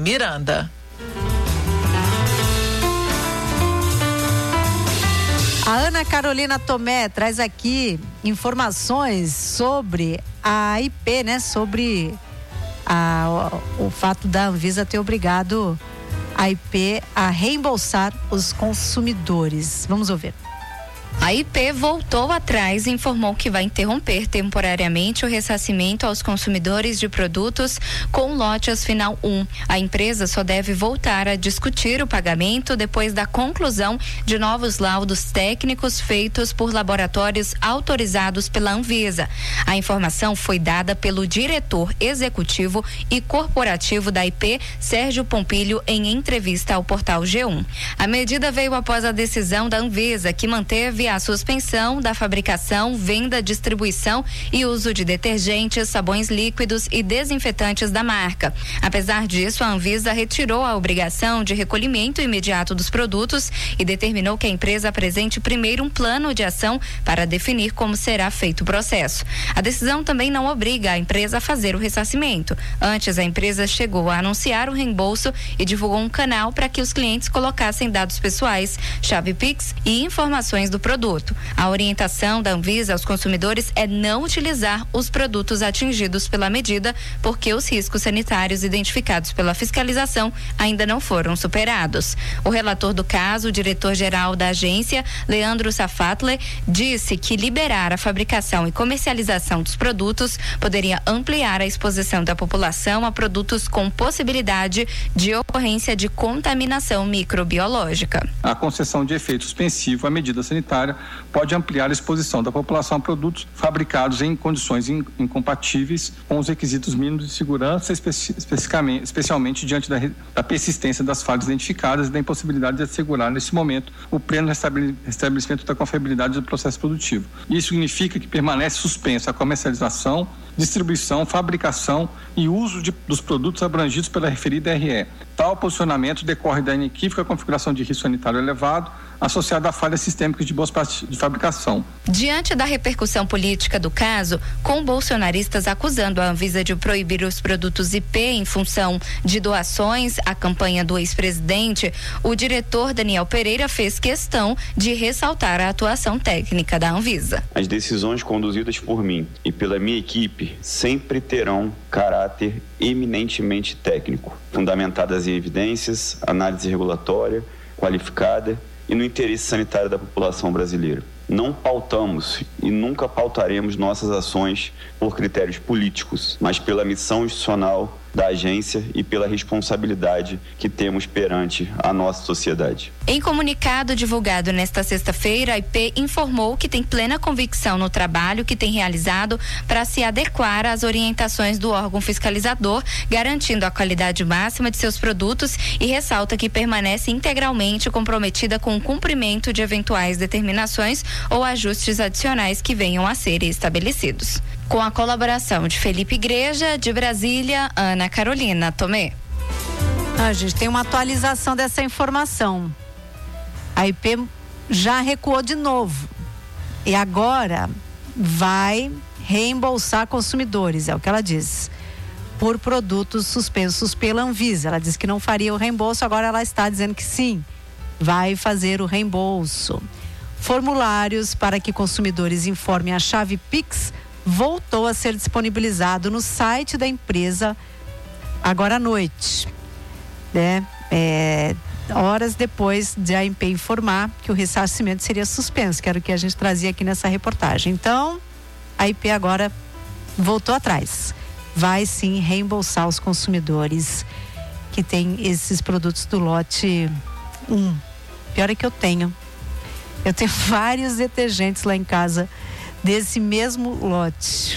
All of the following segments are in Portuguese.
Miranda. A Ana Carolina Tomé traz aqui informações sobre a IP, né? Sobre o fato da Anvisa ter obrigado a IP a reembolsar os consumidores. Vamos ouvir. A IP voltou atrás e informou que vai interromper temporariamente o ressarcimento aos consumidores de produtos com lotes final 1. A empresa só deve voltar a discutir o pagamento depois da conclusão de novos laudos técnicos feitos por laboratórios autorizados pela Anvisa. A informação foi dada pelo diretor executivo e corporativo da IP, Sérgio Pompilho, em entrevista ao portal G1. A medida veio após a decisão da Anvisa, que manteve a suspensão da fabricação, venda, distribuição e uso de detergentes, sabões líquidos e desinfetantes da marca. Apesar disso, a Anvisa retirou a obrigação de recolhimento imediato dos produtos e determinou que a empresa apresente primeiro um plano de ação para definir como será feito o processo. A decisão também não obriga a empresa a fazer o ressarcimento. Antes, a empresa chegou a anunciar o reembolso e divulgou um canal para que os clientes colocassem dados pessoais, chave Pix e informações do produto. A orientação da Anvisa aos consumidores é não utilizar os produtos atingidos pela medida, porque os riscos sanitários identificados pela fiscalização ainda não foram superados. O relator do caso, o diretor-geral da agência, Leandro Safatler, disse que liberar a fabricação e comercialização dos produtos poderia ampliar a exposição da população a produtos com possibilidade de ocorrência de contaminação microbiológica. A concessão de efeito suspensivo à medida sanitária pode ampliar a exposição da população a produtos fabricados em condições incompatíveis com os requisitos mínimos de segurança, especialmente diante da persistência das falhas identificadas e da impossibilidade de assegurar, nesse momento, o pleno restabelecimento da confiabilidade do processo produtivo. Isso significa que permanece suspensa a comercialização, distribuição, fabricação e uso dos produtos abrangidos pela referida RE. Tal posicionamento decorre da inequívoca configuração de risco sanitário elevado, associada a falhas sistêmicas de boas práticas de fabricação. Diante da repercussão política do caso, com bolsonaristas acusando a Anvisa de proibir os produtos IP em função de doações à campanha do ex-presidente, o diretor Daniel Pereira fez questão de ressaltar a atuação técnica da Anvisa. As decisões conduzidas por mim e pela minha equipe sempre terão caráter eminentemente técnico, fundamentadas em evidências, análise regulatória, qualificada e no interesse sanitário da população brasileira. Não pautamos e nunca pautaremos nossas ações por critérios políticos, mas pela missão institucional da agência e pela responsabilidade que temos perante a nossa sociedade. Em comunicado divulgado nesta sexta-feira, a IP informou que tem plena convicção no trabalho que tem realizado para se adequar às orientações do órgão fiscalizador, garantindo a qualidade máxima de seus produtos, e ressalta que permanece integralmente comprometida com o cumprimento de eventuais determinações ou ajustes adicionais que venham a ser estabelecidos. Com a colaboração de Felipe Igreja, de Brasília, Ana Carolina Tomé. A gente tem uma atualização dessa informação. A IP já recuou de novo e agora vai reembolsar consumidores, é o que ela diz, por produtos suspensos pela Anvisa. Ela disse que não faria o reembolso, agora ela está dizendo que sim, vai fazer o reembolso. Formulários para que consumidores informem a chave Pix voltou a ser disponibilizado no site da empresa agora à noite, né? Horas depois de a IP informar que o ressarcimento seria suspenso, que era o que a gente trazia aqui nessa reportagem. Então, a IP agora voltou atrás. Vai sim reembolsar os consumidores que têm esses produtos do lote 1. Pior é que eu tenho vários detergentes lá em casa desse mesmo lote.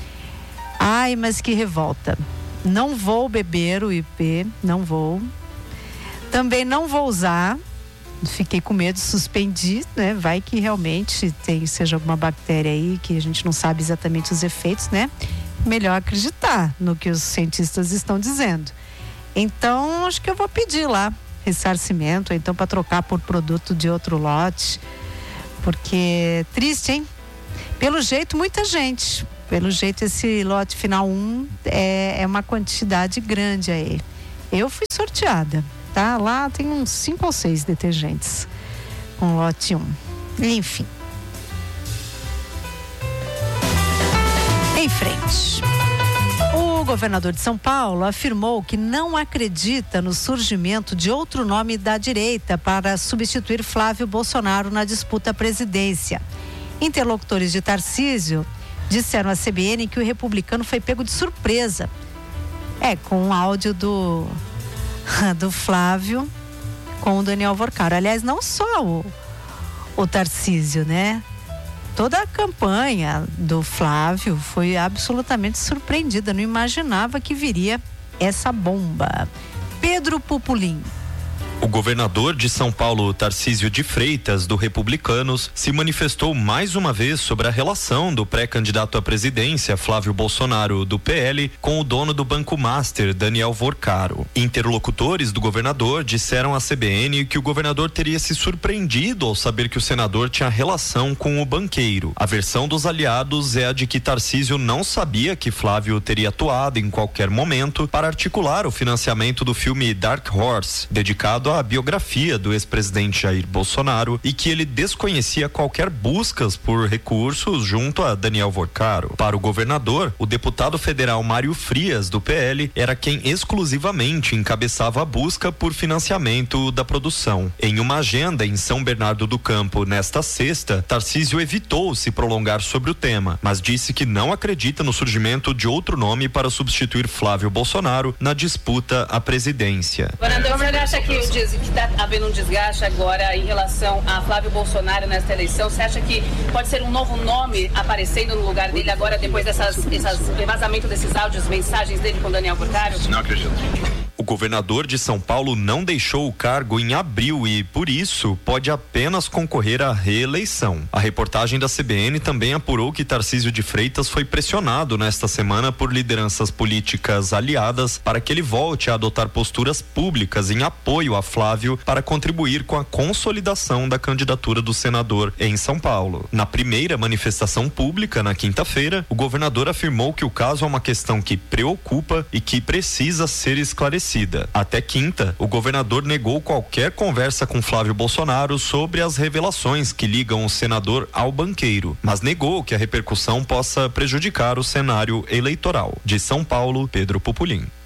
Ai, mas que revolta. Não vou beber o IP, não vou. Também não vou usar. Fiquei com medo, suspendi, né? Vai que realmente seja alguma bactéria aí que a gente não sabe exatamente os efeitos, né? Melhor acreditar no que os cientistas estão dizendo. Então, acho que eu vou pedir lá ressarcimento, ou então para trocar por produto de outro lote. Porque triste, hein? Pelo jeito, muita gente. Pelo jeito, esse lote final 1 é uma quantidade grande aí. Eu fui sorteada, tá? Lá tem uns 5 ou 6 detergentes com lote 1. Enfim. Em frente. O governador de São Paulo afirmou que não acredita no surgimento de outro nome da direita para substituir Flávio Bolsonaro na disputa à presidência. Interlocutores de Tarcísio disseram à CBN que o republicano foi pego de surpresa. Com o áudio do Flávio com o Daniel Vorcaro. Aliás, não só o Tarcísio, né? Toda a campanha do Flávio foi absolutamente surpreendida. Não imaginava que viria essa bomba. Pedro Pupulim. O governador de São Paulo, Tarcísio de Freitas, do Republicanos, se manifestou mais uma vez sobre a relação do pré-candidato à presidência, Flávio Bolsonaro, do PL, com o dono do Banco Master, Daniel Vorcaro. Interlocutores do governador disseram à CBN que o governador teria se surpreendido ao saber que o senador tinha relação com o banqueiro. A versão dos aliados é a de que Tarcísio não sabia que Flávio teria atuado em qualquer momento para articular o financiamento do filme Dark Horse, dedicado à biografia do ex-presidente Jair Bolsonaro, e que ele desconhecia qualquer buscas por recursos junto a Daniel Vorcaro. Para o governador, o deputado federal Mário Frias, do PL, era quem exclusivamente encabeçava a busca por financiamento da produção. Em uma agenda em São Bernardo do Campo nesta sexta, Tarcísio evitou se prolongar sobre o tema, mas disse que não acredita no surgimento de outro nome para substituir Flávio Bolsonaro na disputa à presidência. Governador, você acha que está havendo um desgaste agora em relação a Flávio Bolsonaro nesta eleição? Você acha que pode ser um novo nome aparecendo no lugar dele agora, depois desse vazamento desses áudios, mensagens dele com Daniel Vorcaro? Não acredito. O governador de São Paulo não deixou o cargo em abril e, por isso, pode apenas concorrer à reeleição. A reportagem da CBN também apurou que Tarcísio de Freitas foi pressionado nesta semana por lideranças políticas aliadas para que ele volte a adotar posturas públicas em apoio a Flávio para contribuir com a consolidação da candidatura do senador em São Paulo. Na primeira manifestação pública, na quinta-feira, o governador afirmou que o caso é uma questão que preocupa e que precisa ser esclarecida. Até quinta, o governador negou qualquer conversa com Flávio Bolsonaro sobre as revelações que ligam o senador ao banqueiro, mas negou que a repercussão possa prejudicar o cenário eleitoral. De São Paulo, Pedro Pupulim.